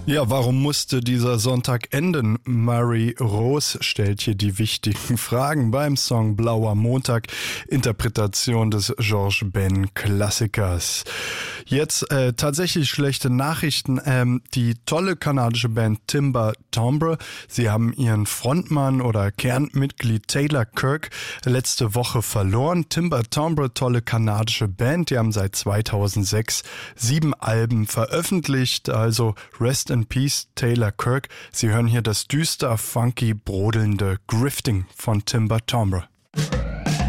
Ja, warum musste dieser Sonntag enden? Mary Rose stellt hier die wichtigen Fragen beim Song Blauer Montag, Interpretation des George Ben Klassikers. Jetzt tatsächlich schlechte Nachrichten. Die tolle kanadische Band Timber Timbre, sie haben ihren Frontmann oder Kernmitglied Taylor Kirk letzte Woche verloren. Timber Timbre, tolle kanadische Band, die haben seit 2006 7 Alben veröffentlicht, also Rest in Peace, Taylor Kirk. Sie hören hier das düster, funky, brodelnde Grifting von Timber Timbre.